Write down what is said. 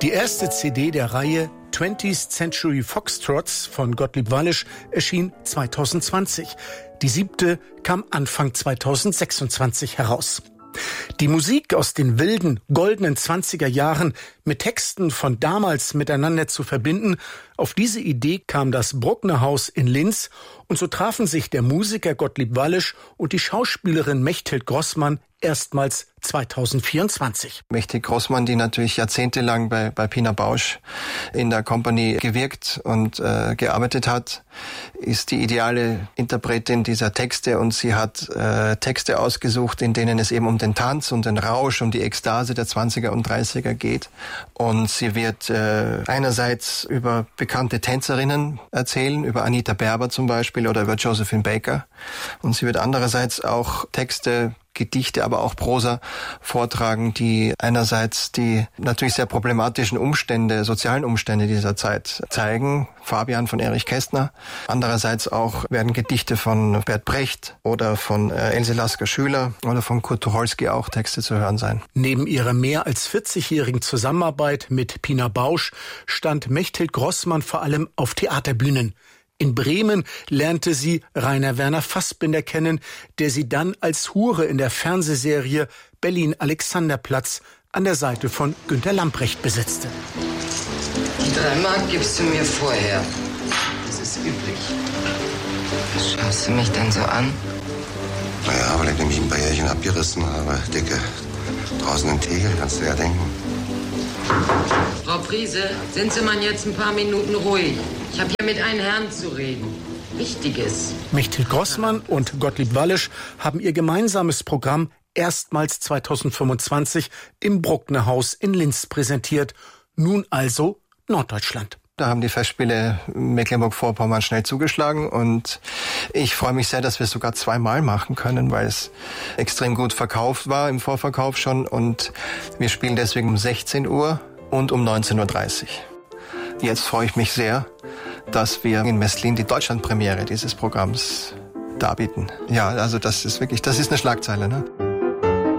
Die erste CD der Reihe 20th Century Foxtrots von Gottlieb Wallisch erschien 2020. Die 7. kam Anfang 2026 heraus. Die Musik aus den wilden, goldenen 20er Jahren mit Texten von damals miteinander zu verbinden, auf diese Idee kam das Bruckner Haus in Linz und so trafen sich der Musiker Gottlieb Wallisch und die Schauspielerin Mechthild Grossmann erstmals 2024. Mechthild Grossmann, die natürlich jahrzehntelang bei Pina Bausch in der Company gewirkt und gearbeitet hat, ist die ideale Interpretin dieser Texte und sie hat Texte ausgesucht, in denen es eben um den Tanz, um den Rausch, um die Ekstase der 20er und 30er geht. Und sie wird einerseits über bekannte Tänzerinnen erzählen, über Anita Berber zum Beispiel oder über Josephine Baker. Und sie wird andererseits auch Texte, Gedichte, aber auch Prosa vortragen, die einerseits die natürlich sehr problematischen Umstände, sozialen Umstände dieser Zeit zeigen. Fabian von Erich Kästner. Andererseits auch werden Gedichte von Bert Brecht oder von Else Lasker-Schüler oder von Kurt Tucholsky auch Texte zu hören sein. Neben ihrer mehr als 40-jährigen Zusammenarbeit mit Pina Bausch stand Mechthild Grossmann vor allem auf Theaterbühnen. In Bremen lernte sie Rainer Werner Fassbinder kennen, der sie dann als Hure in der Fernsehserie Berlin-Alexanderplatz an der Seite von Günter Lamprecht besetzte. Die 3 Mark gibst du mir vorher. Das ist üblich. Was schaust du mich denn so an? Naja, weil ich nämlich ein paar Jährchen abgerissen habe. Dicke, draußen im Tegel, kannst du ja denken. Frau Friese, sind Sie mal jetzt ein paar Minuten ruhig? Ich habe hier mit einem Herrn zu reden. Wichtiges. Mechthild Grossmann und Gottlieb Wallisch haben ihr gemeinsames Programm erstmals 2025 im Bruckner Haus in Linz präsentiert. Nun also Norddeutschland. Da haben die Festspiele Mecklenburg-Vorpommern schnell zugeschlagen und ich freue mich sehr, dass wir es sogar 2-mal machen können, weil es extrem gut verkauft war im Vorverkauf schon und wir spielen deswegen um 16 Uhr und um 19.30 Uhr. Jetzt freue ich mich sehr, dass wir in Messlin die Deutschlandpremiere dieses Programms darbieten. Ja, also das ist eine Schlagzeile, ne?